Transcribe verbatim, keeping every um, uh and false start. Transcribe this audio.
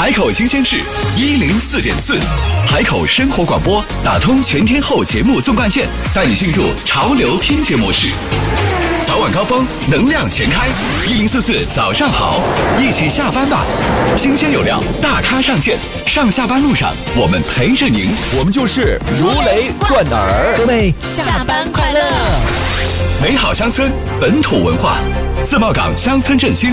海口新鲜事一零四点四，海口生活广播打通全天候节目纵贯线，带你进入潮流听觉模式。早晚高峰，能量全开，一零四四早上好，一起下班吧。新鲜有料，大咖上线，上下班路上我们陪着您， 我们就是如雷贯耳。 各位下班快乐！ 美好乡村，本土文化，自贸港乡村振兴